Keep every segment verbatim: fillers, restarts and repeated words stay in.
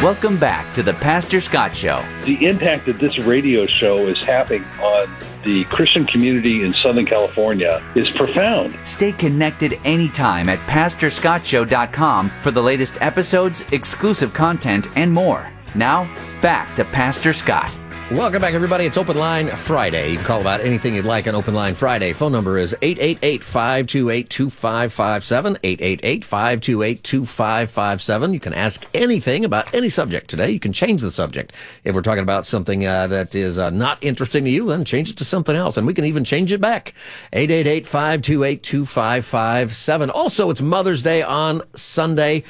Welcome back to the Pastor Scott Show. The impact that this radio show is having on the Christian community in Southern California is profound. Stay connected anytime at pastor scott show dot com for the latest episodes, exclusive content, and more. Now, back to Pastor Scott. Welcome back, everybody. It's Open Line Friday. You can call about anything you'd like on Open Line Friday. Phone number is eight eight eight, five two eight, two five five seven, eight eight eight, five two eight, two five five seven. You can ask anything about any subject today. You can change the subject. If we're talking about something uh, that is uh, not interesting to you, then change it to something else, and we can even change it back. eight eight eight, five two eight, two five five seven. Also, it's Mother's Day on Sunday.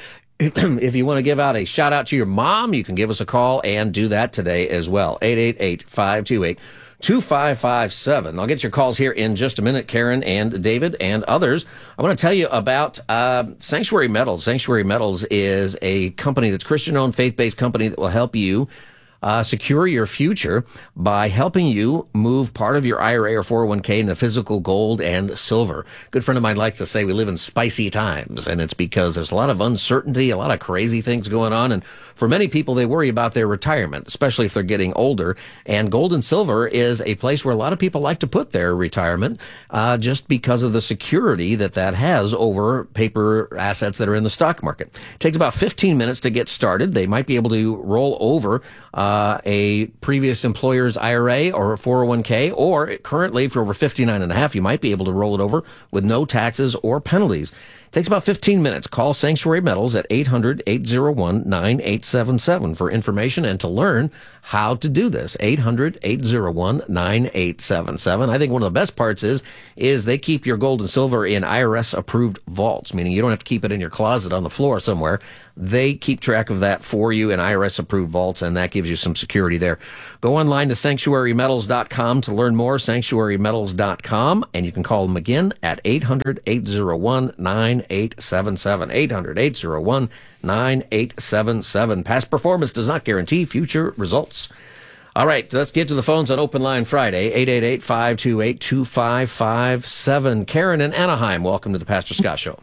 If you want to give out a shout out to your mom, you can give us a call and do that today as well. eight eight eight, five two eight, two five five seven. I'll get your calls here in just a minute, Karen and David and others. I want to tell you about uh, Sanctuary Metals. Sanctuary Metals is a company that's Christian-owned, faith-based company that will help you Uh, secure your future by helping you move part of your I R A or four oh one k into physical gold and silver. A good friend of mine likes to say we live in spicy times, and it's because there's a lot of uncertainty, a lot of crazy things going on, and for many people, they worry about their retirement, especially if they're getting older, and gold and silver is a place where a lot of people like to put their retirement uh, just because of the security that that has over paper assets that are in the stock market. It takes about fifteen minutes to get started. They might be able to roll over uh, Uh, a previous employer's I R A or a four oh one k, or currently for over fifty-nine and a half, you might be able to roll it over with no taxes or penalties. It takes about fifteen minutes. Call Sanctuary Metals at eight hundred, eight oh one, nine eight seven seven for information and to learn how to do this. eight hundred, eight oh one, nine eight seven seven. I think one of the best parts is, is they keep your gold and silver in I R S approved vaults, meaning you don't have to keep it in your closet on the floor somewhere. They keep track of that for you in I R S approved vaults, and that gives you some security there. Go online to sanctuary metals dot com to learn more, sanctuary metals dot com, and you can call them again at eight hundred, eight oh one, nine eight seven seven, eight hundred, eight oh one, nine eight seven seven. Past performance does not guarantee future results. All right, let's get to the phones on Open Line Friday, eight eight eight, five two eight, two five five seven. Karen in Anaheim, welcome to the Pastor Scott Show.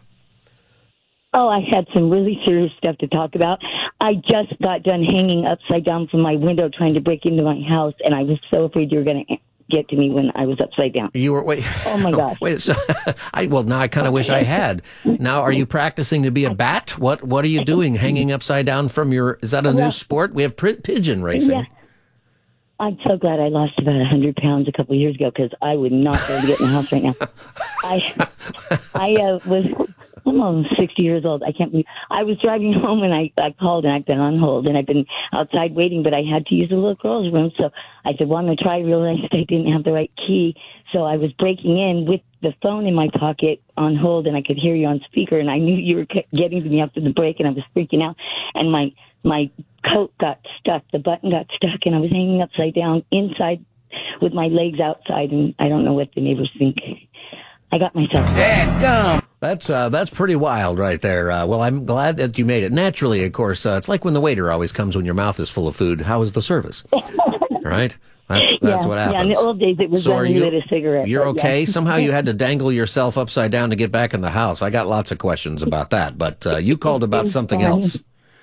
Oh, I had some really serious stuff to talk about. I just got done hanging upside down from my window trying to break into my house, and I was so afraid you were going to get to me when I was upside down. You were, wait. Oh, my gosh. Oh, wait, so, I, well, now I kind of wish I had. Now, are you practicing to be a bat? What What are you doing hanging upside down from your, is that a new sport? We have p- pigeon racing. Yeah. I'm so glad I lost about one hundred pounds a couple of years ago because I would not be able to get in the house right now. I I uh, was almost sixty years old. I can't believe I was driving home and I, I called and I've been on hold and I've been outside waiting, but I had to use the little girl's room. So I said, well, I'm going to try. I realized I didn't have the right key. So I was breaking in with the phone in my pocket on hold and I could hear you on speaker and I knew you were getting to me after the break and I was freaking out. And my, my coat got stuck. The button got stuck and I was hanging upside down inside with my legs outside. And I don't know what the neighbors think. I got myself. Damn. That's uh, that's pretty wild right there. Uh, well, I'm glad that you made it. Naturally, of course, uh, it's like when the waiter always comes when your mouth is full of food. How is the service? Right? That's that's yeah, what happens. Yeah, in the old days, it was so when you lit a cigarette. You're okay? Yeah. Somehow you had to dangle yourself upside down to get back in the house. I got lots of questions about that, but uh, you called about something else.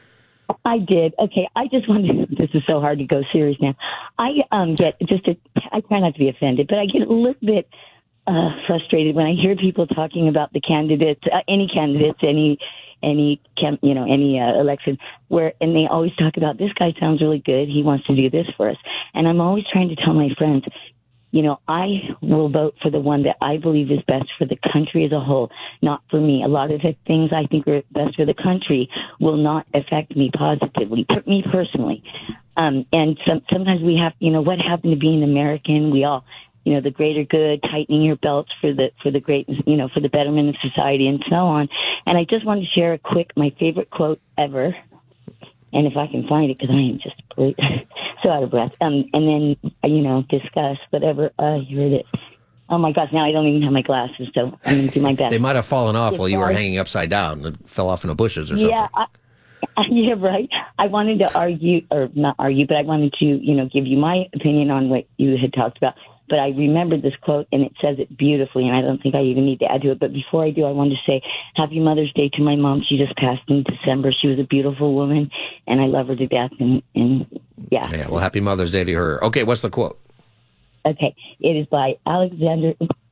I did. Okay, I just wanted. This is so hard to go serious now. I um get just. A, I try not to be offended, but I get a little bit uh, frustrated when I hear people talking about the candidates, uh, any candidates, any any cam, you know any uh, election, where and they always talk about this guy sounds really good. He wants to do this for us, and I'm always trying to tell my friends, you know, I will vote for the one that I believe is best for the country as a whole, not for me. A lot of the things I think are best for the country will not affect me positively, me personally. Um, and some, sometimes we have, you know, what happened to being American? We all, you know, the greater good, tightening your belts for the, for the great, you know, for the betterment of society and so on. And I just wanted to share a quick, my favorite quote ever. And if I can find it, because I am just so out of breath. Um, and then, you know, discuss whatever. Uh, you heard it. Oh, my gosh, now I don't even have my glasses, so I'm going to do my best. They might have fallen off Discuss. while you were hanging upside down and fell off in the bushes or something. Yeah, I, yeah, right. I wanted to argue, or not argue, but I wanted to, you know, give you my opinion on what you had talked about. But I remembered this quote, and it says it beautifully, and I don't think I even need to add to it. But before I do, I wanted to say Happy Mother's Day to my mom. She just passed in December. She was a beautiful woman, and I love her to death. And, and yeah. Yeah. Well, happy Mother's Day to her. Okay. What's the quote? Okay. It is by Alexander,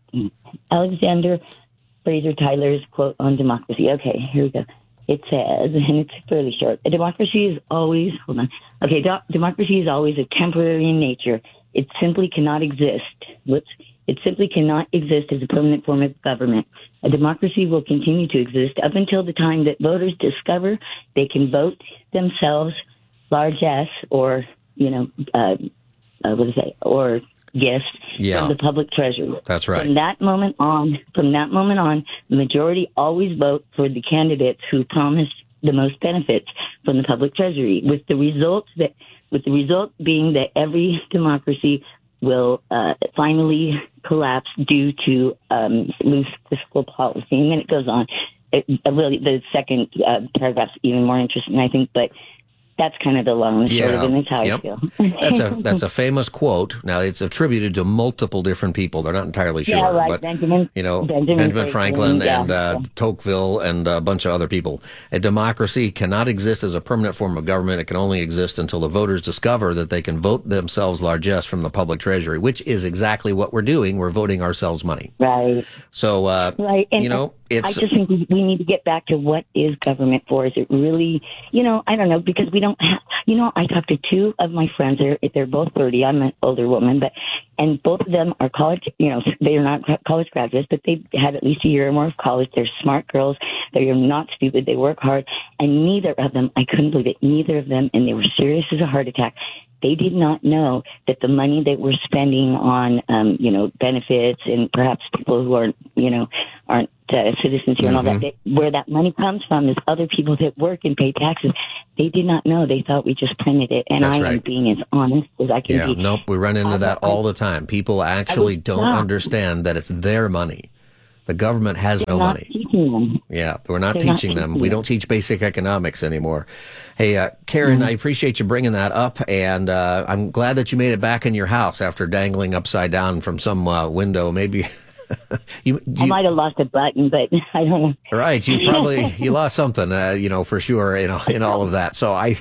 Alexander Fraser Tyler's quote on democracy. Okay. Here we go. It says, and it's fairly short, a democracy is always, hold on. Okay. Do- democracy is always a temporary in nature. It simply cannot exist. Whoops. It simply cannot exist as a permanent form of government. A democracy will continue to exist up until the time that voters discover they can vote themselves largesse or, you know, uh, uh, what is it, or gifts yeah. from the public treasury. That's right. From that moment on, from that moment on, the majority always vote for the candidates who promise the most benefits from the public treasury, with the results that, with the result being that every democracy will uh, finally collapse due to um, loose fiscal policy. And then it goes on. It, uh, really, the second uh, paragraph's even more interesting, I think, but that's kind of the long and short yeah. of it, and that's how yep. I feel. that's a that's a famous quote. Now, it's attributed to multiple different people. They're not entirely sure. Yeah, right. But, Benjamin, you know, Benjamin, Benjamin Franklin, Franklin and yeah, uh, yeah. Tocqueville and a bunch of other people. A democracy cannot exist as a permanent form of government. It can only exist until the voters discover that they can vote themselves largesse from the public treasury, which is exactly what we're doing. We're voting ourselves money. Right. So, uh, right. And you know, it's... I just think we, we need to get back to what is government for. Is it really, you know, I don't know, because we don't have, you know, I talked to two of my friends. They're, they're both thirty. I'm an older woman, but, and both of them are college, you know, they're not college graduates, but they've had at least a year or more of college. They're smart girls. They're not stupid. They work hard. And neither of them, I couldn't believe it, neither of them, and they were serious as a heart attack. They did not know that the money that we're spending on, um, you know, benefits and perhaps people who aren't, you know, aren't uh, citizens here mm-hmm. and all that, they, where that money comes from is other people that work and pay taxes. They did not know. They thought we just printed it. And That's I right. am being as honest as I can yeah, be. Nope, we run into I, that I, all the time. People actually don't shocked. understand that it's their money. The government has They're no not money. Teaching them. Yeah, we're not They're teaching not them. teaching We them. don't teach basic economics anymore. Hey, uh, Karen, Mm-hmm. I appreciate you bringing that up, and uh, I'm glad that you made it back in your house after dangling upside down from some uh, window. Maybe you, you I might have lost a button, but I don't know. Right, you probably you lost something, uh, you know, for sure, in in all of that. So I,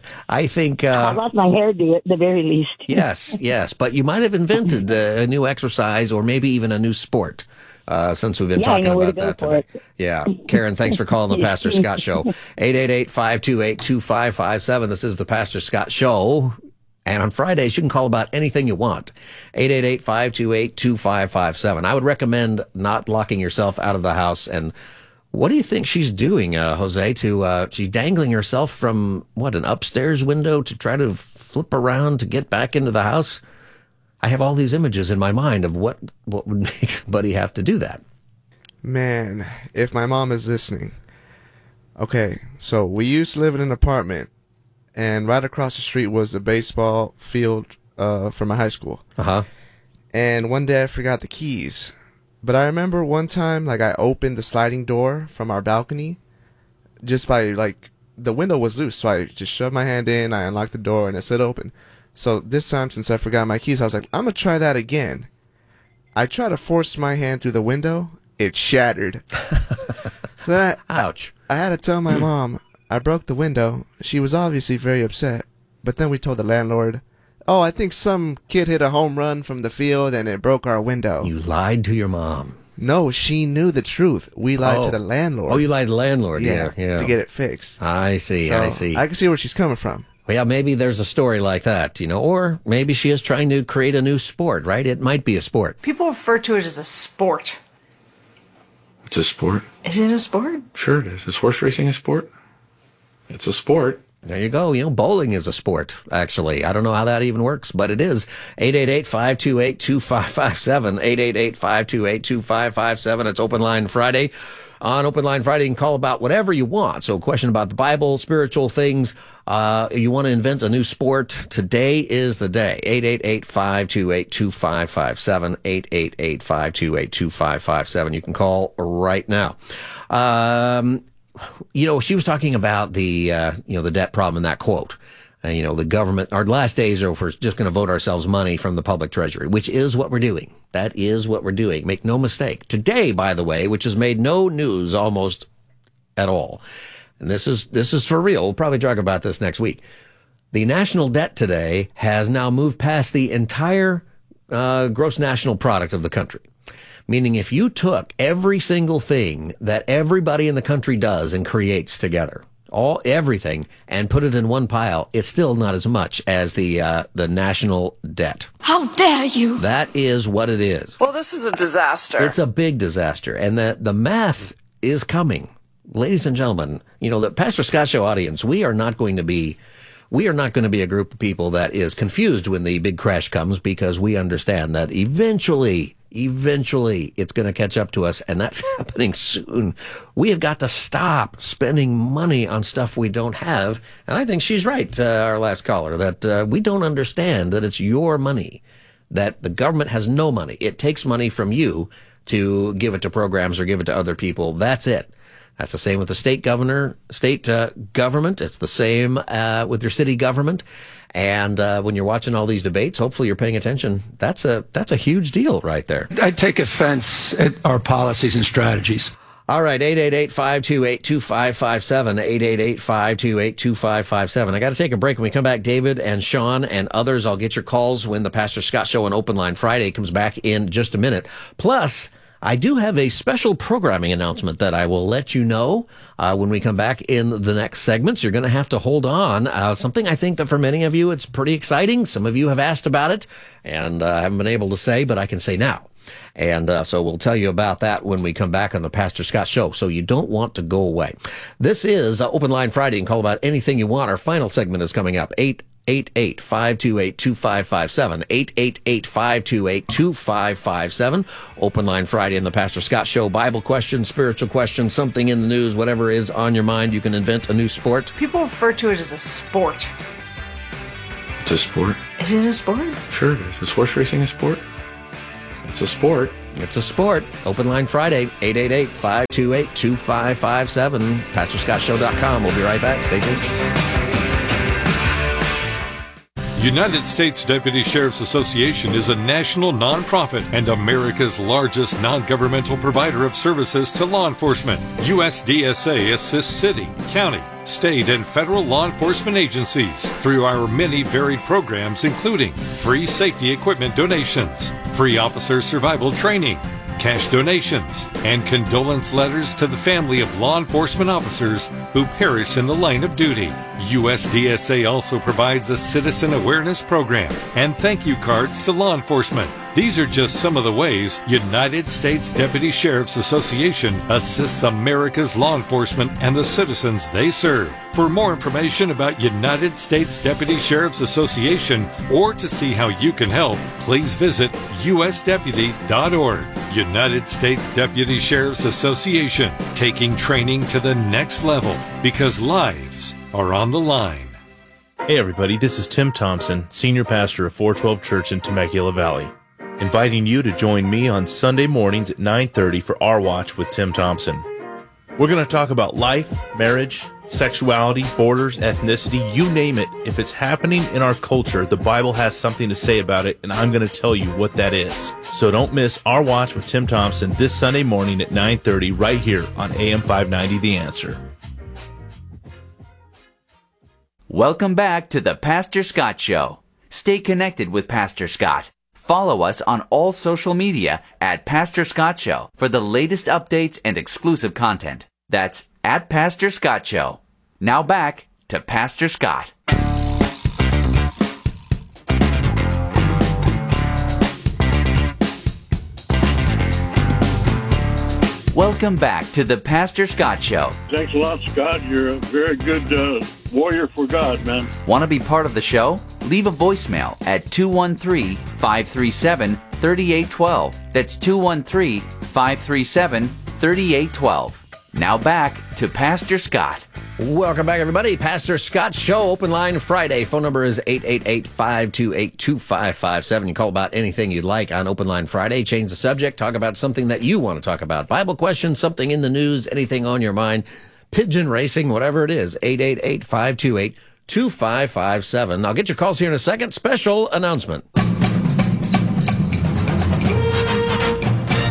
I think uh, I lost my hairdo at the very least. yes, yes, but you might have invented uh, a new exercise or maybe even a new sport. Uh, since we've been Yeah, I talking know where about to go that for today. it. Yeah. Karen, thanks for calling the Pastor Scott Show. eight eight eight, five two eight, two five five seven. This is the Pastor Scott Show. And on Fridays, you can call about anything you want. eight eight eight, five two eight, two five five seven. I would recommend not locking yourself out of the house. And what do you think she's doing, uh, Jose, to, uh, she's dangling herself from, what, an upstairs window to try to flip around to get back into the house? I have all these images in my mind of what, what would make somebody have to do that. Man, if my mom is listening. Okay, so we used to live in an apartment, and right across the street was the baseball field uh, for my high school. Uh-huh. And one day I forgot the keys. But I remember one time, like, I opened the sliding door from our balcony just by, like, the window was loose, so I just shoved my hand in, I unlocked the door, and it slid open. So this time, since I forgot my keys, I was like, I'm going to try that again. I tried to force my hand through the window. It shattered. So then I, Ouch. I had to tell my mom I broke the window. She was obviously very upset. But then we told the landlord, oh, I think some kid hit a home run from the field and it broke our window. You lied to your mom. No, she knew the truth. We lied Oh. to the landlord. Oh, you lied to the landlord. yeah, Yeah, yeah. to get it fixed. I see, So I see. I can see where she's coming from. Well, yeah, maybe there's a story like that, you know, or maybe she is trying to create a new sport, right? It might be a sport. People refer to it as a sport. It's a sport. Is it a sport? Sure it is. Is horse racing a sport? It's a sport. There you go. You know, bowling is a sport, actually. I don't know how that even works, but it is. eight eight eight, five two eight, two five five seven. eight eight eight, five two eight, two five five seven. It's Open Line Friday. On Open Line Friday, you can call about whatever you want. So a question about the Bible, spiritual things. Uh, you want to invent a new sport. Today is the day. eight eight eight, five two eight, two five five seven. eight eight eight, five two eight, two five five seven. You can call right now. Um, you know, she was talking about the, uh, you know, the debt problem in that quote. Uh, you know, the government, our last days are we're just going to vote ourselves money from the public treasury, which is what we're doing. That is what we're doing. Make no mistake. Today, by the way, which has made no news almost at all, and this is this is for real. We'll probably talk about this next week. The national debt today has now moved past the entire uh, gross national product of the country. Meaning if you took every single thing that everybody in the country does and creates together, all everything, and put it in one pile, it's still not as much as the uh, the national debt. How dare you? That is what it is. Well, this is a disaster. It's a big disaster, and the the math is coming. Ladies and gentlemen, you know, the Pastor Scott Show audience, we are not going to be we are not going to be a group of people that is confused when the big crash comes, because we understand that eventually Eventually, it's going to catch up to us, and that's happening soon. We have got to stop spending money on stuff we don't have. And I think she's right, uh, our last caller, that uh, we don't understand that it's your money, that the government has no money. It takes money from you to give it to programs or give it to other people. That's it. That's the same with the state governor, state uh, government. It's the same uh, with your city government. And uh, when you're watching all these debates, hopefully you're paying attention. That's a that's a huge deal right there. I take offense at our policies and strategies. All right, eight eight eight, five two eight, two five five seven, eight eight eight, five two eight, two five five seven. I got to take a break. When we come back, David and Sean and others, I'll get your calls when the Pastor Scott Show on Open Line Friday comes back in just a minute. Plus, I do have a special programming announcement that I will let you know uh, when we come back in the next segments. You're going to have to hold on. Uh, something I think that for many of you, it's pretty exciting. Some of you have asked about it, and I uh, haven't been able to say, but I can say now. And uh, so we'll tell you about that when we come back on the Pastor Scott Show. So you don't want to go away. This is uh, Open Line Friday. You can call about anything you want. Our final segment is coming up. eight eight eight, five two eight, two five five seven. eight eight eight, five two eight, two five five seven. Open Line Friday in the Pastor Scott Show. Bible questions, spiritual questions, something in the news, whatever is on your mind. You can invent a new sport. People refer to it as a sport. It's a sport. Is it a sport? Sure it is. Is horse racing a sport? It's a sport. It's a sport. Open Line Friday, eight eight eight, five two eight, two five five seven. Pastor Scott Show dot com. We'll be right back. Stay tuned. United States Deputy Sheriff's Association is a national nonprofit and America's largest non-governmental provider of services to law enforcement. U S D S A assists city, county, state, and federal law enforcement agencies through our many varied programs, including free safety equipment donations, free officer survival training, cash donations, and condolence letters to the family of law enforcement officers who perished in the line of duty. U S D S A also provides a citizen awareness program and thank you cards to law enforcement. These are just some of the ways United States Deputy Sheriff's Association assists America's law enforcement and the citizens they serve. For more information about United States Deputy Sheriff's Association or to see how you can help, please visit U S deputy dot org. United States Deputy Sheriff's Association, taking training to the next level because lives are on the line. Hey everybody, this is Tim Thompson, Senior Pastor of four twelve Church in Temecula Valley, inviting you to join me on Sunday mornings at nine thirty for Our Watch with Tim Thompson. We're going to talk about life, marriage, sexuality, borders, ethnicity, you name it. If it's happening in our culture, the Bible has something to say about it, and I'm going to tell you what that is. So don't miss Our Watch with Tim Thompson this Sunday morning at nine thirty right here on A M five ninety The Answer. Welcome back to the Pastor Scott Show. Stay connected with Pastor Scott. Follow us on all social media at Pastor Scott Show for the latest updates and exclusive content. That's at Pastor Scott Show. Now back to Pastor Scott. Welcome back to the Pastor Scott Show. Thanks a lot, Scott. You're a very good uh, warrior for God, man. Want to be part of the show? Leave a voicemail at two one three, five three seven, three eight one two. That's two one three, five three seven, three eight one two. Now back to Pastor Scott. Welcome back, everybody. Pastor Scott Show, Open Line Friday. Phone number is eight eight eight, five two eight, two five five seven. You call about anything you'd like on Open Line Friday. Change the subject. Talk about something that you want to talk about. Bible questions, something in the news, anything on your mind. Pigeon racing, whatever it is. eight eight eight, five two eight, two five five seven. I'll get your calls here in a second. Special announcement.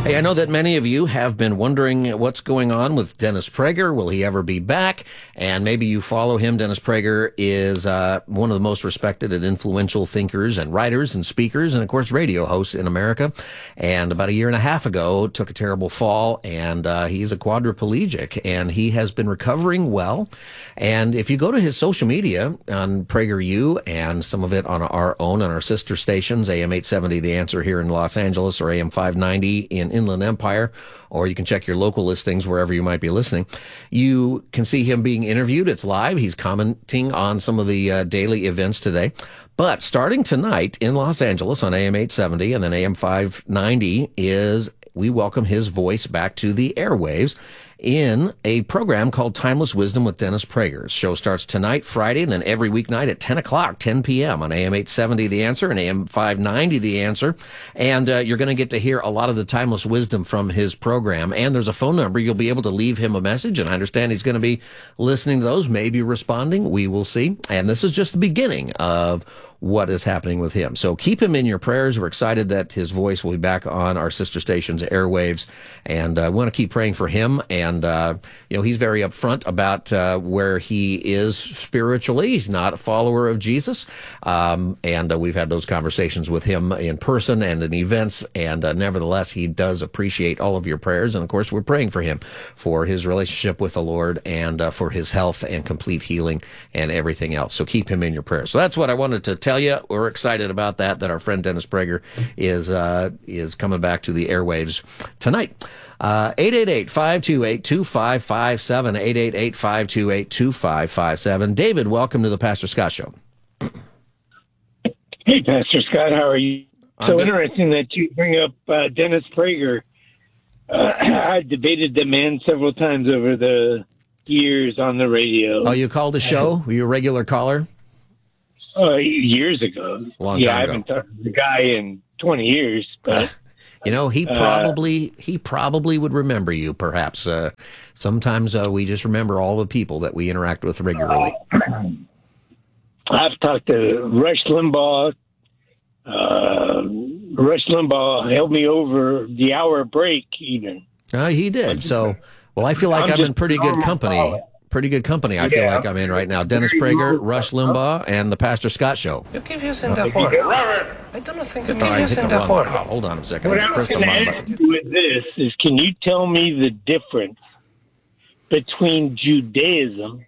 Hey, I know that many of you have been wondering what's going on with Dennis Prager. Will he ever be back? And maybe you follow him. Dennis Prager is uh, one of the most respected and influential thinkers and writers and speakers and, of course, radio hosts in America. And about a year and a half ago, took a terrible fall, and uh, he's a quadriplegic, and he has been recovering well. And if you go to his social media on PragerU and some of it on our own, on our sister stations, A M eight seventy The Answer here in Los Angeles, or A M five ninety in Inland Empire, or you can check your local listings wherever you might be listening. You can see him being interviewed. It's live. He's commenting on some of the uh, daily events today. But starting tonight in Los Angeles on A M eight seventy and then A M five ninety is we welcome his voice back to the airwaves in a program called Timeless Wisdom with Dennis Prager. The show starts tonight, Friday, and then every weeknight at ten o'clock, ten p.m. on A M eight seventy The Answer and A M five ninety The Answer. And uh, you're going to get to hear a lot of the timeless wisdom from his program. And there's a phone number. You'll be able to leave him a message, and I understand he's going to be listening to those, maybe responding. We will see. And this is just the beginning of what is happening with him. So keep him in your prayers. We're excited that his voice will be back on our sister station's airwaves, and uh, we want to keep praying for him. And, uh, you know, he's very upfront about uh, where he is spiritually. He's not a follower of Jesus. Um, and uh, we've had those conversations with him in person and in events. And uh, nevertheless, he does appreciate all of your prayers. And, of course, we're praying for him, for his relationship with the Lord, and uh, for his health and complete healing and everything else. So keep him in your prayers. So that's what I wanted to tell you. We're excited about that, that our friend Dennis Prager is uh, is coming back to the airwaves tonight. Uh, eight eight eight, five two eight, two five five seven, eight eight eight, five two eight, two five five seven. David, welcome to the Pastor Scott Show. Hey, Pastor Scott, how are you? I'm so good. Interesting that you bring up uh, Dennis Prager. Uh, I've debated the man several times over the years on the radio. Oh, you called the show? Were you a regular caller? Uh, years ago. Long yeah, time I ago. haven't talked to the guy in twenty years, but... You know, he Uh, probably he probably would remember you, perhaps. Uh, sometimes uh, we just remember all the people that we interact with regularly. I've talked to Rush Limbaugh. Uh, Rush Limbaugh held me over the hour break, even. Uh, he did. So, well, I feel like I'm I'm in just pretty good normal company. caller. Pretty good company, I feel Yeah. like I'm in right now. Dennis Prager, Rush Limbaugh, and the Pastor Scott Show. You keep using the word. Robert, I don't think you All keep right, hit using the the wrong- word. oh, hold on a second. what I I was pressed the going to wrong ask button. you with this is, can you tell me the difference between Judaism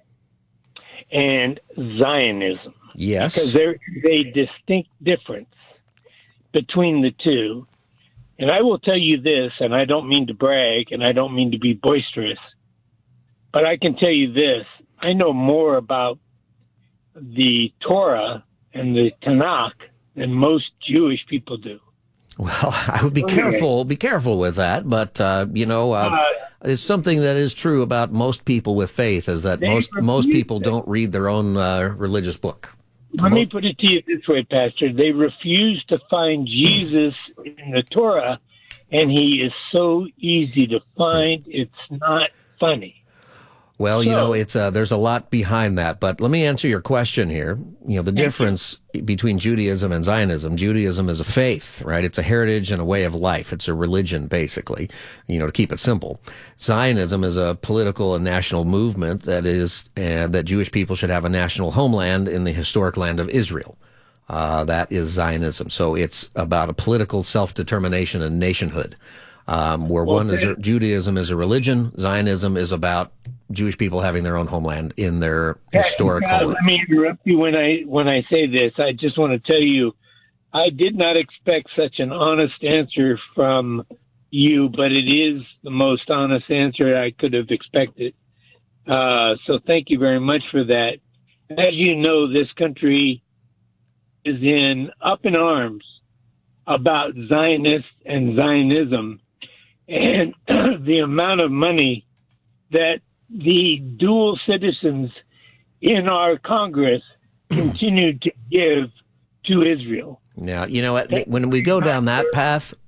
and Zionism? Yes. Because there's a distinct difference between the two. And I will tell you this, and I don't mean to brag, and I don't mean to be boisterous, but I can tell you this. I know more about the Torah and the Tanakh than most Jewish people do. Well, I would be careful, be careful with that. But, uh, you know, uh, Uh, it's something that is true about most people with faith is that They most most refuse people it. don't read their own uh, religious book. Let me put it to you this way, Pastor. They refuse to find Jesus in the Torah, and he is so easy to find, it's not funny. Well, you So- know, it's uh, there's a lot behind that, but let me answer your question here. You know, the difference between Judaism and Zionism. Judaism is a faith, right? It's a heritage and a way of life. It's a religion, basically, you know, to keep it simple. Zionism is a political and national movement that is uh, that Jewish people should have a national homeland in the historic land of Israel. Uh, that is Zionism. So it's about a political self-determination and nationhood. Um, where one is a, Judaism is a religion, Zionism is about Jewish people having their own homeland in their historic Uh, homeland. let me interrupt you when I when I say this. I just want to tell you, I did not expect such an honest answer from you, but it is the most honest answer I could have expected. Uh, so thank you very much for that. As you know, this country is in up in arms about Zionists and Zionism, and the amount of money that the dual citizens in our Congress continue to give to Israel. Now, you know what? When we go down that path,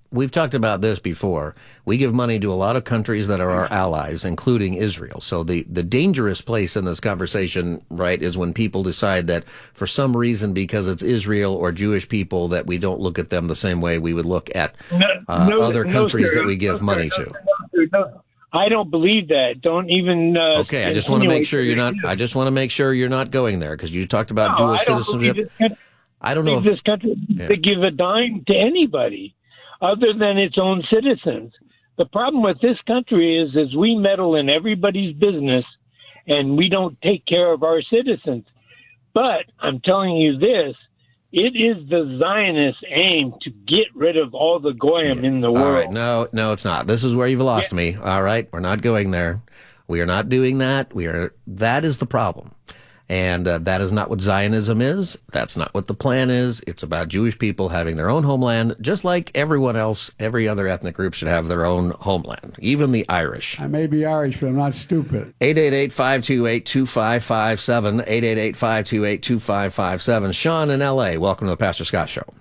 we've talked about this before. We give money to a lot of countries that are our allies, including Israel. So the, the dangerous place in this conversation, right, is when people decide that for some reason, because it's Israel or Jewish people, that we don't look at them the same way we would look at uh, no, other no, countries sir. that we give No, money sir. to. No, no. I don't believe that. Don't even. Uh, Okay, I just want to make sure you're not. insinuate- I just want to make sure you're not going there because you talked about No, dual I don't citizenship. believe this country- I don't know if this country Yeah. to give a dime to anybody other than its own citizens. The problem with this country is, is we meddle in everybody's business and we don't take care of our citizens. But I'm telling you this, it is the Zionist aim to get rid of all the goyim in the world. All right, no, no, it's not. This is where you've lost me. All right, we're not going there. We are not doing that. We are. That is the problem, and uh, that is not what Zionism is. That's not what the plan is. It's about Jewish people having their own homeland, just like everyone else. Every other ethnic group should have their own homeland, even the Irish. I may be Irish, but I'm not stupid. eight eight eight, five two eight, two five five seven, eight eight eight, five two eight, two five five seven. Sean in L A, welcome to the Pastor Scott Show.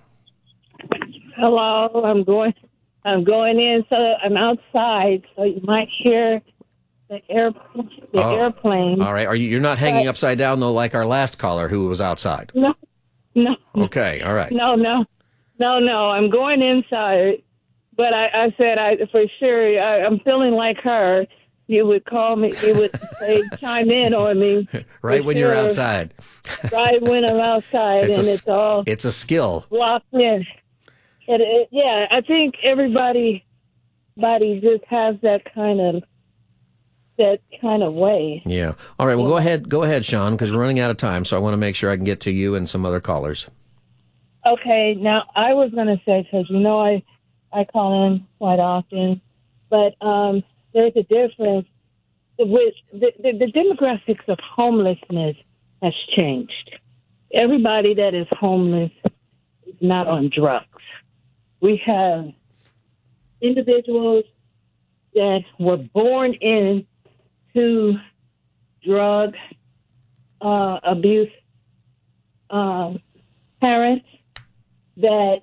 Hello, I'm going. I'm going in, so I'm outside, so you might hear the air, the Oh, airplane. All right, are you? You're not hanging upside down though, like our last caller who was outside. No, no, Okay, all right. no, no, no, no. I'm going inside, but I, I said I for sure. I, I'm feeling like her. You would call me. You would say chime in on me. Right for when you're sure. outside. Right when I'm outside, It's a and s- it's all It's a skill. locked in. It, it, yeah, I think everybody, body just has that kind of that kind of way. Yeah. All right. Well, go ahead. Go ahead, Sean, because we're running out of time. So I want to make sure I can get to you and some other callers. Okay, now I was going to say, because you know I I call in quite often, but um, there's a difference with the, the, the demographics of homelessness has changed. Everybody that is homeless is not on drugs. We have individuals that were born into drug uh, abuse um, parents that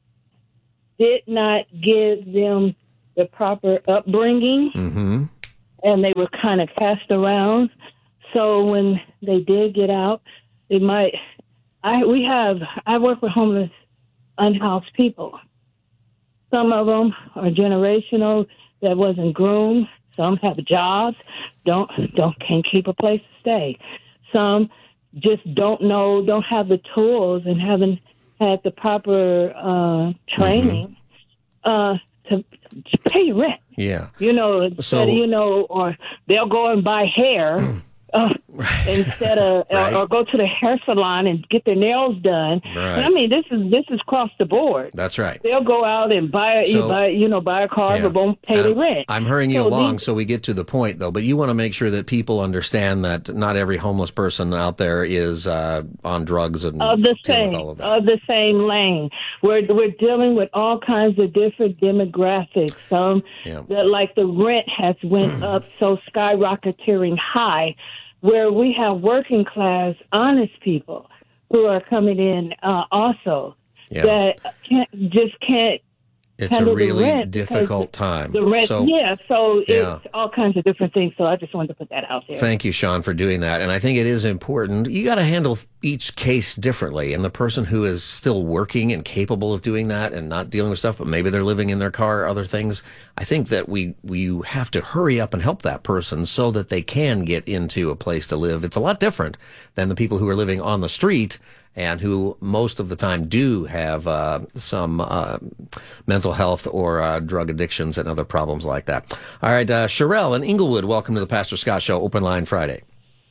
did not give them the proper upbringing, Mm-hmm. and they were kind of cast around. So when they did get out, they might. I we have. I work with homeless, unhoused people. Some of them are generational that wasn't groomed. Some have jobs, don't don't can't keep a place to stay. Some just don't know, don't have the tools, and haven't had the proper uh, training uh, to, to pay rent. Yeah. You know, So- instead of, you know, or they'll go and buy hair. Uh, instead of Right. or, or go to the hair salon and get their nails done. Right. I mean, this is this is across the board. That's right. They'll go out and buy you So- buy you know buy a car, Yeah. but won't pay And the rent. I'm hurrying you So along these- so we get to the point, though. But you want to make sure that people understand that not every homeless person out there is uh, on drugs and of the dealing same with all of that. of the same lane. We're we're dealing with all kinds of different demographics. Some Yeah. that like the rent has went up so skyrocketing high, where we have working class, honest people who are coming in uh, also Yeah. that can't just can't. It's a handle the really rent because difficult time. The rent, So- yeah. So Yeah. it's all kinds of different things. So I just wanted to put that out there. Thank you, Sean, for doing that. And I think it is important. You got to handle each case differently. And the person who is still working and capable of doing that and not dealing with stuff, but maybe they're living in their car or other things, I think that we, we have to hurry up and help that person so that they can get into a place to live. It's a lot different than the people who are living on the street and who most of the time do have uh, some uh, mental health or uh, drug addictions and other problems like that. All right, uh, Sherelle in Inglewood, welcome to the Pastor Scott Show, Open Line Friday.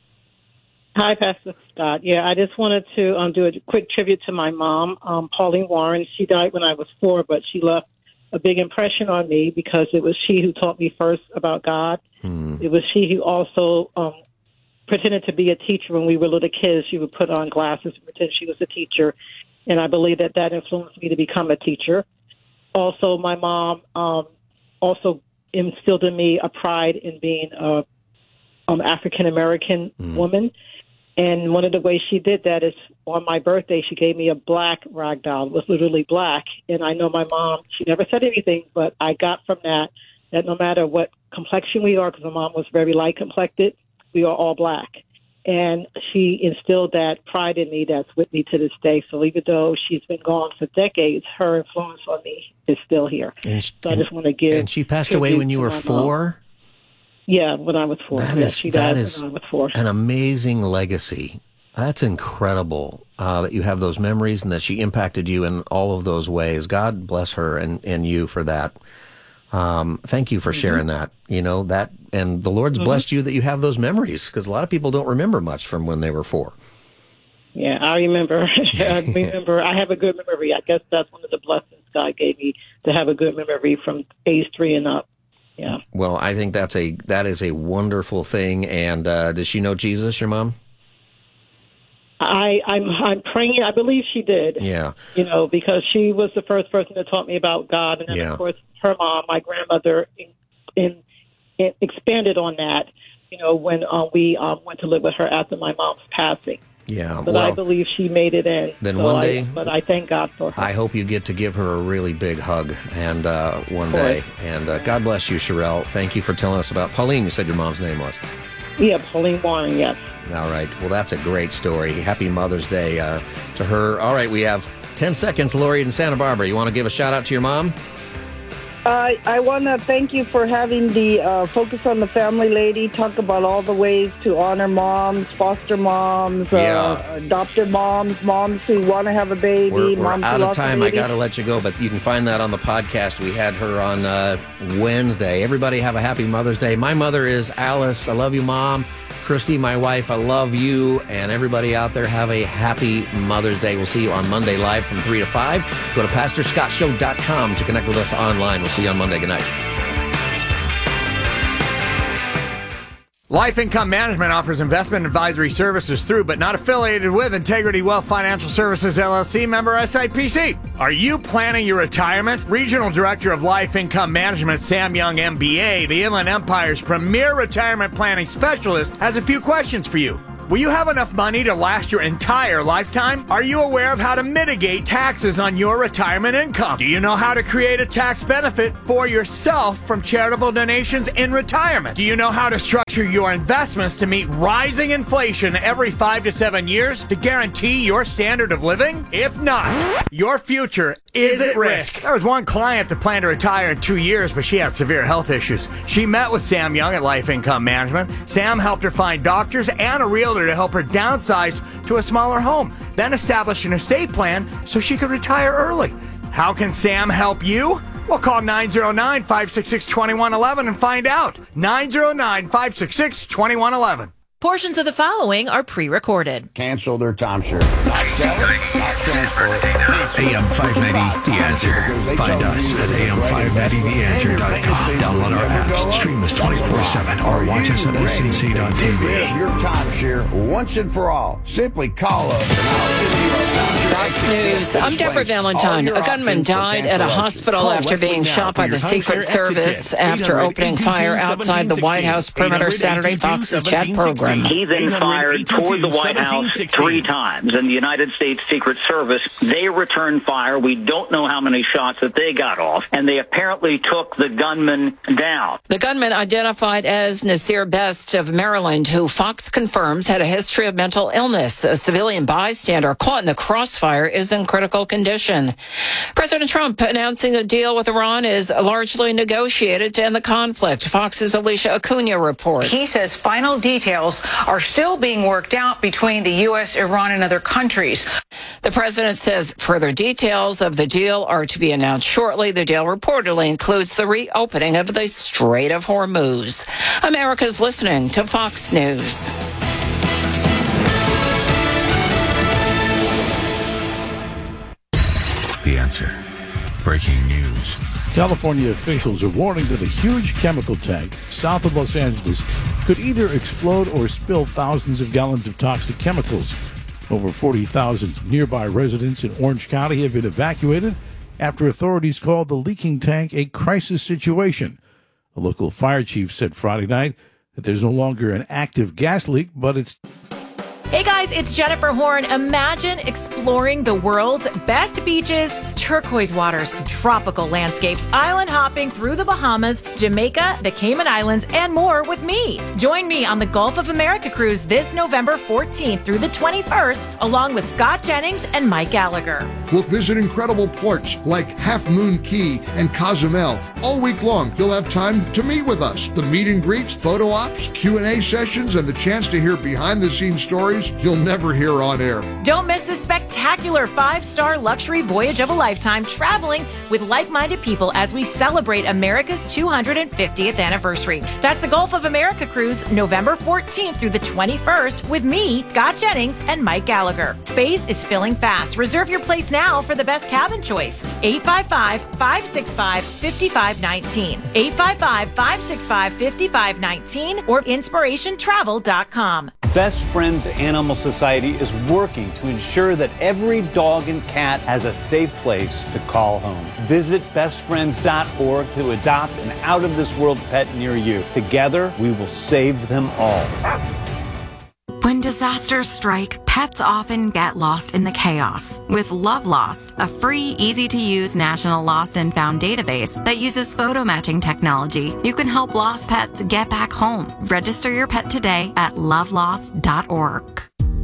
Hi, Pastor Scott. Yeah, I just wanted to um, do a quick tribute to my mom, um, Pauline Warren. She died when I was four, but she left a big impression on me because it was she who taught me first about God. Hmm. It was she who also um, pretended to be a teacher when we were little kids. She would put on glasses and pretend she was a teacher, and I believe that that influenced me to become a teacher. Also, my mom um, also instilled in me a pride in being a um, African-American Mm. woman. And one of the ways she did that is on my birthday, she gave me a black rag doll. It was literally black. And I know my mom, she never said anything, but I got from that that no matter what complexion we are, because my mom was very light complected, we are all black. And she instilled that pride in me that's with me to this day. So even though she's been gone for decades, her influence on me is still here. And she, so I just want to give. And she passed away when you were four? Mom. Yeah, when I was four. That yeah, is, she that died is when I was four. an amazing legacy. That's incredible uh, that you have those memories and that she impacted you in all of those ways. God bless her and, and you for that. Um, thank you for mm-hmm. sharing that. You know, that, and the Lord's mm-hmm. blessed you that you have those memories, because a lot of people don't remember much from when they were four. Yeah, I remember. I remember. I have a good memory. I guess that's one of the blessings God gave me, to have a good memory from age three and up. Yeah. Well, I think that's a that is a wonderful thing. And uh, does she know Jesus, your mom? I, I'm I'm praying. I believe she did. Yeah. You know, because she was the first person that taught me about God, and then yeah. of course her mom, my grandmother, in, in, in expanded on that. You know, when uh, we um, went to live with her after my mom's passing. Yeah, but well, I believe she made it in. Then so one day, I, but I thank God for her. I hope you get to give her a really big hug, and uh, one day. And uh, God bless you, Sherelle. Thank you for telling us about Pauline. You said your mom's name was. Yeah, Pauline Warren. Yes. All right. Well, that's a great story. Happy Mother's Day uh, to her. All right, we have ten seconds, Lori in Santa Barbara. You want to give a shout out to your mom? Uh, I want to thank you for having the uh, Focus on the Family lady talk about all the ways to honor moms, foster moms, yeah. uh, adopted moms, moms who want to have a baby. We're, we're moms out who of time. I got to let you go, but you can find that on the podcast. We had her on uh, Wednesday. Everybody have a happy Mother's Day. My mother is Alice. I love you, Mom. Christy, my wife, I love you. And everybody out there, have a happy Mother's Day. We'll see you on Monday live from three to five. Go to pastor scott show dot com to connect with us online. We'll see you on Monday. Good night. Life Income Management offers investment advisory services through, but not affiliated with, Integrity Wealth Financial Services, L L C, member S I P C. Are you planning your retirement? Regional Director of Life Income Management, Sam Young, M B A, the Inland Empire's premier retirement planning specialist, has a few questions for you. Will you have enough money to last your entire lifetime? Are you aware of how to mitigate taxes on your retirement income? Do you know how to create a tax benefit for yourself from charitable donations in retirement? Do you know how to structure your investments to meet rising inflation every five to seven years to guarantee your standard of living? If not, your future is at risk. There was one client that planned to retire in two years, but she had severe health issues. She met with Sam Young at Life Income Management. Sam helped her find doctors and a realtor to help her downsize to a smaller home, then establish an estate plan so she could retire early. How can Sam help you? Well, call nine oh nine, five six six, two one one one one and find out. nine oh nine, five six six, two one one one. Portions of the following are pre-recorded. Cancel their timeshare. Not sell it, not transport it. A M five ninety, The Answer. Find us at A M five ninety the answer dot com. Download our apps, stream us twenty-four seven, or watch us at S N C dot T V. Your timeshare once and for all. Simply call us and I'll send you a timeshare. Fox News. I'm Deborah Valentine. A gunman died at a hospital after being shot by the Secret Service after opening fire outside the White House perimeter Saturday. Fox's chat program. He then fired toward the White House three times. And the United States Secret Service, they returned fire. We don't know how many shots that they got off. And they apparently took the gunman down. The gunman, identified as Nasir Best of Maryland, who Fox confirms had a history of mental illness. A civilian bystander caught in the crossfire is in critical condition. President Trump announcing a deal with Iran is largely negotiated to end the conflict. Fox's Alicia Acuna reports. He says final details are still being worked out between the U S, Iran, and other countries. The president says further details of the deal are to be announced shortly. The deal reportedly includes the reopening of the Strait of Hormuz. America's listening to Fox News. The Answer. Breaking news. California officials are warning that a huge chemical tank south of Los Angeles could either explode or spill thousands of gallons of toxic chemicals. Over forty thousand nearby residents in Orange County have been evacuated after authorities called the leaking tank a crisis situation. A local fire chief said Friday night that there's no longer an active gas leak, but it's Hey guys, it's Jennifer Horn. Imagine exploring the world's best beaches, turquoise waters, tropical landscapes, island hopping through the Bahamas, Jamaica, the Cayman Islands, and more with me. Join me on the Gulf of America cruise this November fourteenth through the twenty-first, along with Scott Jennings and Mike Gallagher. We'll visit incredible ports like Half Moon Key and Cozumel. All week long, you'll have time to meet with us. The meet and greets, photo ops, Q and A sessions, and the chance to hear behind-the-scenes stories you'll never hear on air. Don't miss this spectacular five-star luxury voyage of a lifetime, traveling with like-minded people as we celebrate America's two hundred fiftieth anniversary. That's the Gulf of America cruise, November fourteenth through the twenty-first, with me, Scott Jennings, and Mike Gallagher. Space is filling fast. Reserve your place now for the best cabin choice. eight five five, five six five, five five one nine. eight five five, five six five, five five one nine or inspiration travel dot com. Best Friends Animal Society is working to ensure that every dog and cat has a safe place to call home. Visit best friends dot org to adopt an out-of-this-world pet near you. Together, we will save them all. When disasters strike, pets often get lost in the chaos. With Love Lost, a free, easy-to-use national lost and found database that uses photo matching technology, you can help lost pets get back home. Register your pet today at love lost dot org.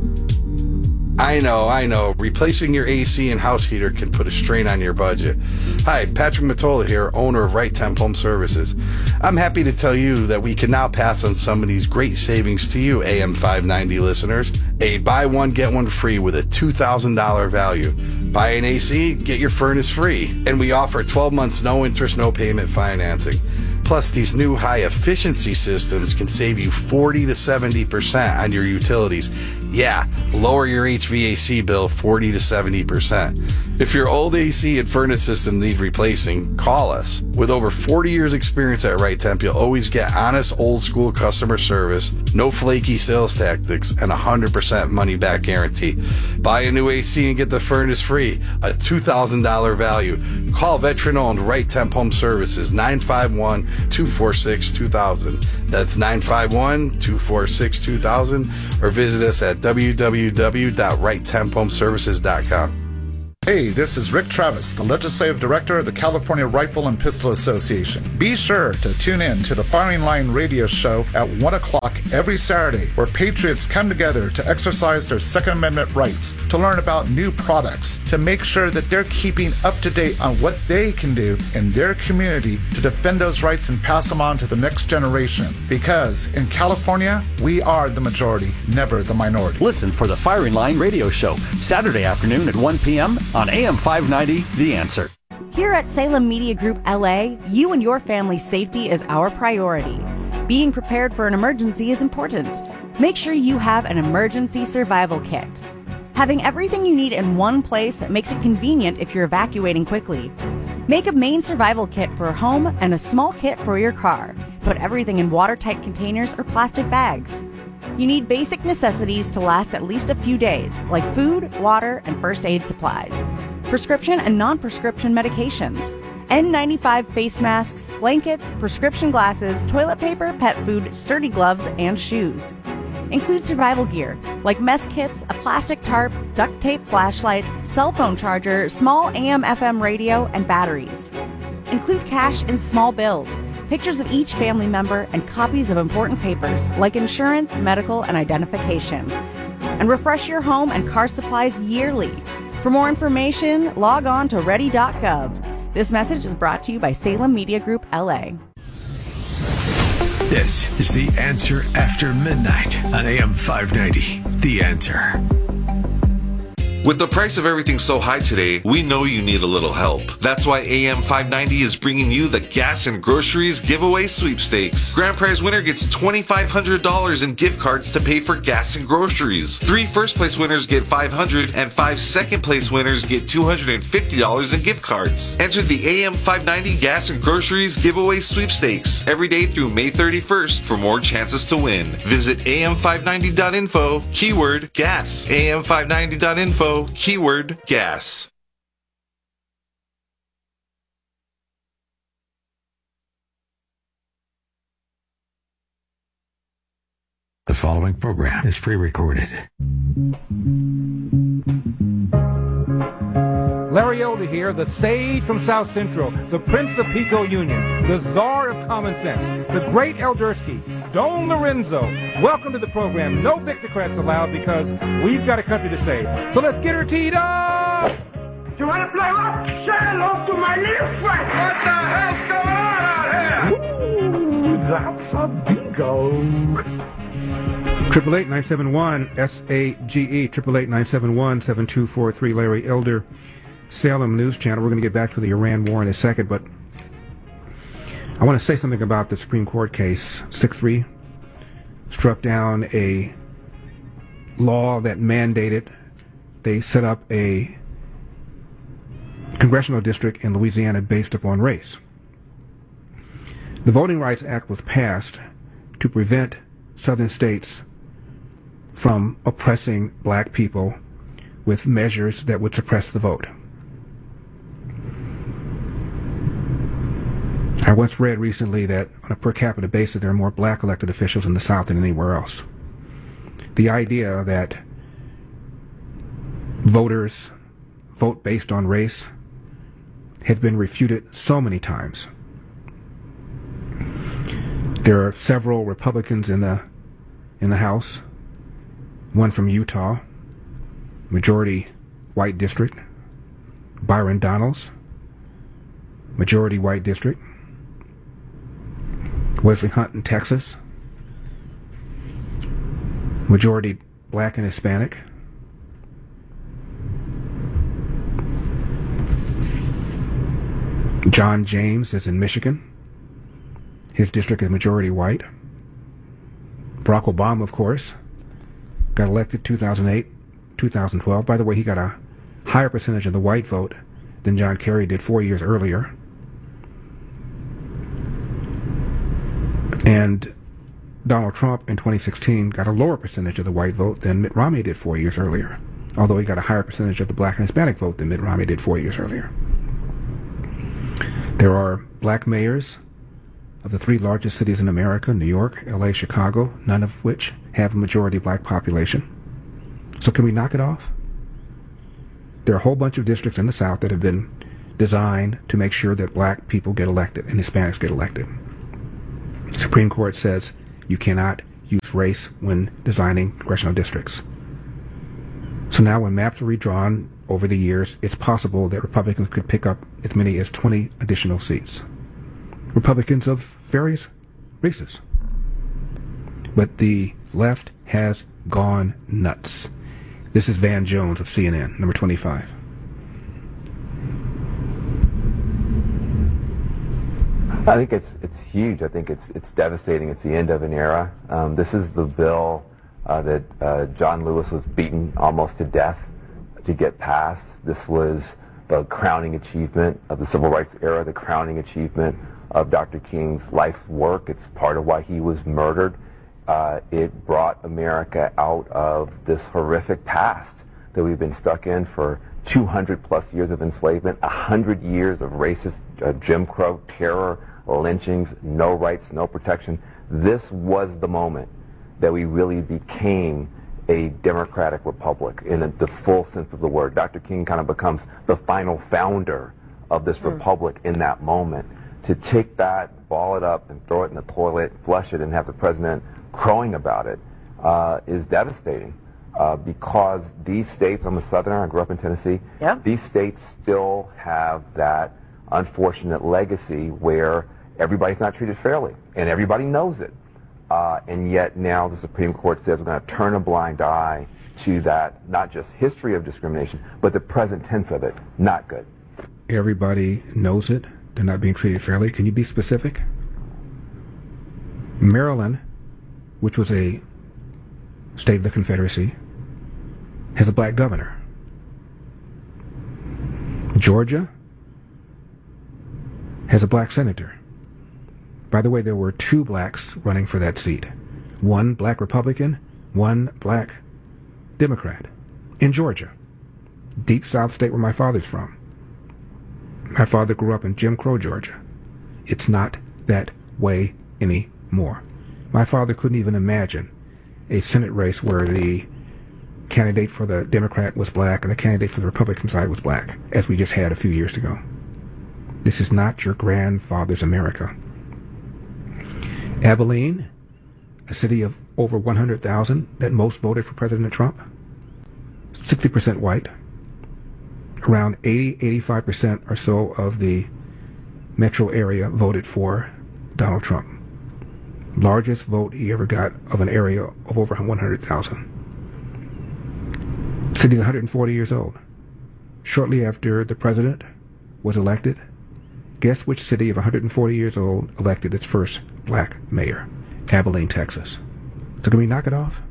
I know, I know. Replacing your A C and house heater can put a strain on your budget. Hi, Patrick Matola here, owner of Right Temp Home Services. I'm happy to tell you that we can now pass on some of these great savings to you, A M five ninety listeners. A buy one, get one free with a two thousand dollars value. Buy an A C, get your furnace free. And we offer twelve months, no interest, no payment financing. Plus, these new high-efficiency systems can save you forty to seventy percent on your utilities. Yeah, lower your H V A C bill forty to seventy percent. If your old A C and furnace system need replacing, call us. With over forty years experience at Right Temp, you'll always get honest, old-school customer service, no flaky sales tactics, and a one hundred percent money-back guarantee. Buy a new A C and get the furnace free, a two thousand dollars value. Call veteran-owned Right Temp Home Services, nine five one, two four six, two thousand. That's nine five one, two four six, two thousand, or visit us at w w w dot right temp home services dot com. Hey, this is Rick Travis, the Legislative Director of the California Rifle and Pistol Association. Be sure to tune in to the Firing Line radio show at one o'clock every Saturday, where patriots come together to exercise their Second Amendment rights, to learn about new products, to make sure that they're keeping up to date on what they can do in their community to defend those rights and pass them on to the next generation. Because in California, we are the majority, never the minority. Listen for the Firing Line radio show, Saturday afternoon at one p.m. on A M five ninety, The Answer. Here at Salem Media Group L A, you and your family's safety is our priority. Being prepared for an emergency is important. Make sure you have an emergency survival kit. Having everything you need in one place makes it convenient if you're evacuating quickly. Make a main survival kit for a home and a small kit for your car. Put everything in watertight containers or plastic bags. You need basic necessities to last at least a few days, like food, water, and first aid supplies, prescription and non-prescription medications, N ninety-five face masks, blankets, prescription glasses, toilet paper, pet food, sturdy gloves, and shoes. Include survival gear, like mess kits, a plastic tarp, duct tape flashlights, cell phone charger, small A M F M radio, and batteries. Include cash and small bills, pictures of each family member, and copies of important papers like insurance, medical, and identification. And refresh your home and car supplies yearly. For more information, log on to ready dot gov. This message is brought to you by Salem Media Group L A. This is The Answer After Midnight on A M five ninety. The Answer. With the price of everything so high today, we know you need a little help. That's why A M five ninety is bringing you the Gas and Groceries Giveaway Sweepstakes. Grand prize winner gets two thousand five hundred dollars in gift cards to pay for gas and groceries. Three first place winners get five hundred dollars and five second place winners get two hundred fifty dollars in gift cards. Enter the A M five ninety Gas and Groceries Giveaway Sweepstakes every day through May thirty-first for more chances to win. Visit A M five ninety dot info, keyword gas. A M five ninety dot info, keyword gas. The following program is pre-recorded. Larry Elder here, the sage from South Central, the Prince of Pico Union, the Czar of Common Sense, the Great Eldersky, Don Lorenzo. Welcome to the program. No Victocrats allowed because we've got a country to save. So let's get her teed up! You want to play rock? Say hello to my little friend. What the hell's going on out here? Ooh, that's a bingo. Triple eight nine seven one S A G E. Triple eight nine seven one seven two four three. Larry Elder, Salem News Channel. We're going to get back to the Iran war in a second, but I want to say something about the Supreme Court case. six three struck down a law that mandated they set up a congressional district in Louisiana based upon race. The Voting Rights Act was passed to prevent southern states from oppressing black people with measures that would suppress the vote. I once read recently that on a per capita basis there are more black elected officials in the South than anywhere else. The idea that voters vote based on race has been refuted so many times. There are several Republicans in the in the House, one from Utah, majority white district, Byron Donalds, majority white district, Wesley Hunt in Texas, majority black and Hispanic, John James is in Michigan. His district is majority white. Barack Obama, of course, got elected two thousand eight, two thousand twelve. By the way, he got a higher percentage of the white vote than John Kerry did four years earlier. And Donald Trump in twenty sixteen got a lower percentage of the white vote than Mitt Romney did four years earlier, although he got a higher percentage of the black and Hispanic vote than Mitt Romney did four years earlier. There are black mayors of the three largest cities in America, New York, L A, Chicago, none of which have a majority black population. So can we knock it off? There are a whole bunch of districts in the South that have been designed to make sure that black people get elected and Hispanics get elected. The Supreme Court says you cannot use race when designing congressional districts. So now when maps are redrawn over the years, it's possible that Republicans could pick up as many as twenty additional seats. Republicans of various races. But the left has gone nuts. This is Van Jones of C N N, number twenty-five. I think it's it's huge. I think it's it's devastating. It's the end of an era. Um, this is the bill uh, that uh, John Lewis was beaten almost to death to get passed. This was the crowning achievement of the civil rights era, the crowning achievement of Doctor King's life work. It's part of why he was murdered. Uh, it brought America out of this horrific past that we've been stuck in for two hundred plus years of enslavement, one hundred years of racist uh, Jim Crow terror, lynchings, no rights, no protection. This was the moment that we really became a democratic republic in the full sense of the word. Doctor King kind of becomes the final founder of this mm. republic in that moment. To take that, ball it up, and throw it in the toilet, flush it, and have the president crowing about it uh, is devastating. Uh, because these states, I'm a Southerner, I grew up in Tennessee, yep. These states still have that unfortunate legacy where everybody's not treated fairly, and everybody knows it. Uh, and yet now the Supreme Court says we're going to turn a blind eye to that, not just history of discrimination, but the present tense of it. Not good. Everybody knows it. They're not being treated fairly. Can you be specific? Maryland, which was a state of the Confederacy, has a black governor. Georgia has a black senator. By the way, there were two blacks running for that seat. One black Republican, one black Democrat in Georgia. Deep South state where my father's from. My father grew up in Jim Crow, Georgia. It's not that way anymore. My father couldn't even imagine a Senate race where the candidate for the Democrat was black and the candidate for the Republican side was black, as we just had a few years ago. This is not your grandfather's America. Abilene, a city of over one hundred thousand that most voted for President Trump, sixty percent white. Around eighty, eighty-five percent or so of the metro area voted for Donald Trump. Largest vote he ever got of an area of over one hundred thousand. City is one hundred forty years old. Shortly after the president was elected, guess which city of one hundred forty years old elected its first black mayor? Abilene, Texas. So can we knock it off?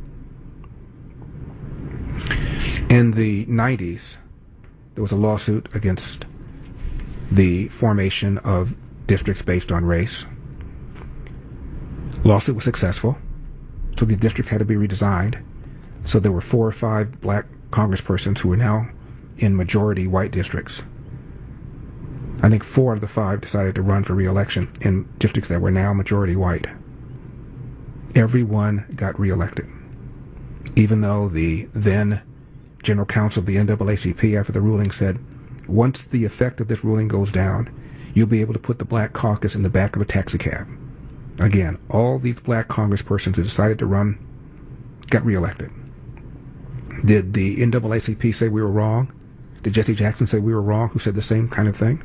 In the nineties, there was a lawsuit against the formation of districts based on race. Lawsuit was successful, so the districts had to be redesigned. So there were four or five black congresspersons who are now in majority white districts. I think four of the five decided to run for re-election in districts that were now majority white. Everyone got re-elected, even though the then general counsel of the N double A C P, after the ruling, said, once the effect of this ruling goes down, you'll be able to put the black caucus in the back of a taxi cab. Again, all these black congresspersons who decided to run got re-elected. Did the N double A C P say we were wrong? Did Jesse Jackson say we were wrong, who said the same kind of thing?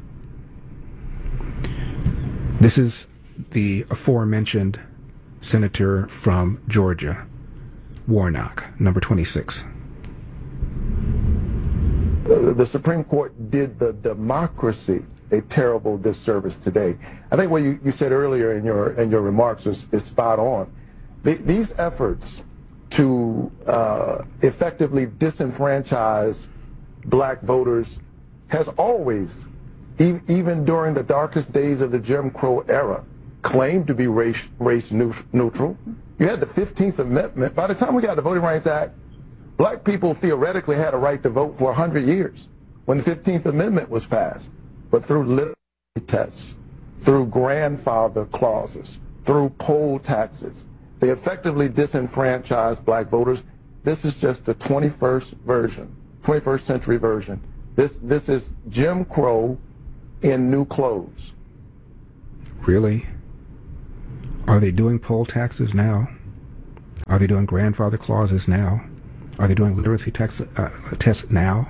This is the aforementioned senator from Georgia, Warnock, number twenty-six. The Supreme Court did the democracy a terrible disservice today. I think what you, you said earlier in your in your remarks is, is spot on. The, these efforts to uh, effectively disenfranchise black voters has always, e- even during the darkest days of the Jim Crow era, claimed to be race, race neutral. You had the fifteenth Amendment. By the time we got the Voting Rights Act, black people theoretically had a right to vote for one hundred years when the fifteenth Amendment was passed. But through literacy tests, through grandfather clauses, through poll taxes, they effectively disenfranchised black voters. This is just the twenty-first version, twenty-first century version. This, this is Jim Crow in new clothes. Really? Are they doing poll taxes now? Are they doing grandfather clauses now? Are they doing literacy text, uh, tests now?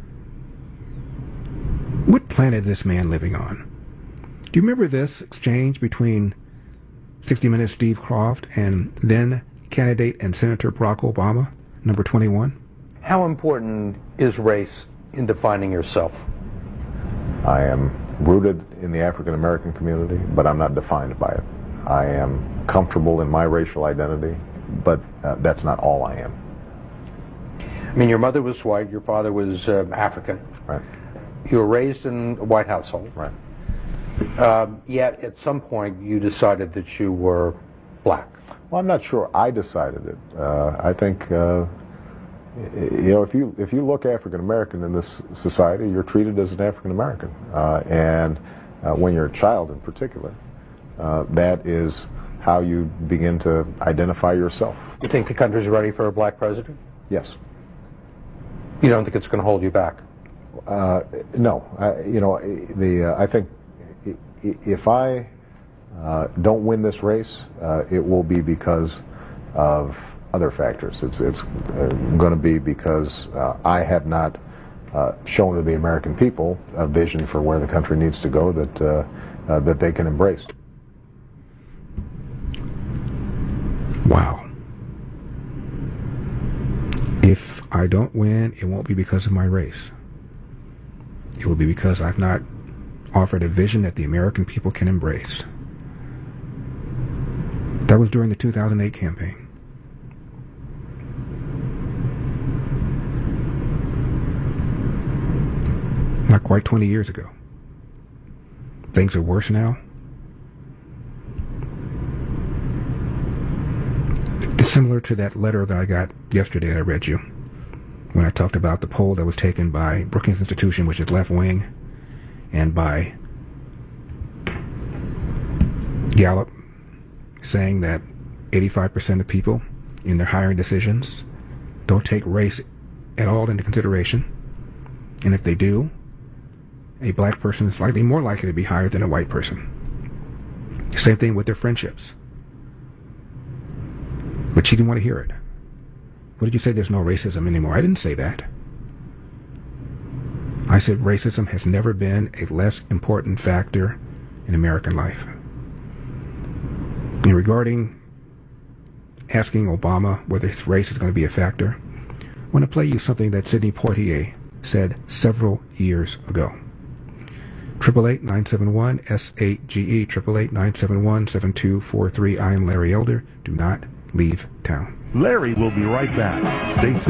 What planet is this man living on? Do you remember this exchange between sixty minutes Steve Croft and then candidate and Senator Barack Obama, number twenty-one? How important is race in defining yourself? I am rooted in the African American community, but I'm not defined by it. I am comfortable in my racial identity, but uh, that's not all I am. I mean, your mother was white, your father was uh, African. Right. You were raised in a white household. Right. Um, yet, at some point, you decided that you were black. Well, I'm not sure I decided it. Uh, I think, uh, you know, if you if you look African American in this society, you're treated as an African American, uh, and uh, when you're a child, in particular, uh, that is how you begin to identify yourself. You think the country's ready for a black president? Yes. You don't think it's going to hold you back? Uh, no. I, you know, the uh, I think if I uh, don't win this race, uh, it will be because of other factors. It's it's uh, going to be because uh, I have not uh, shown to the American people a vision for where the country needs to go that uh, uh, that they can embrace. Wow. If I don't win, it won't be because of my race. It will be because I've not offered a vision that the American people can embrace. That was during the two thousand eight campaign. Not quite twenty years ago. Things are worse now. It's similar to that letter that I got yesterday that I read you, when I talked about the poll that was taken by Brookings Institution, which is left wing, and by Gallup, saying that eighty-five percent of people in their hiring decisions don't take race at all into consideration. And if they do, a black person is slightly more likely to be hired than a white person. Same thing with their friendships. But she didn't want to hear it. What did you say? There's no racism anymore. I didn't say that. I said racism has never been a less important factor in American life. And regarding asking Obama whether his race is going to be a factor, I want to play you something that Sidney Poitier said several years ago. eight eight eight, nine seven one, S eight G E, eight eight eight, nine seven one, seven two four three. I am Larry Elder. Do not leave town. Larry will be right back. Stay tuned.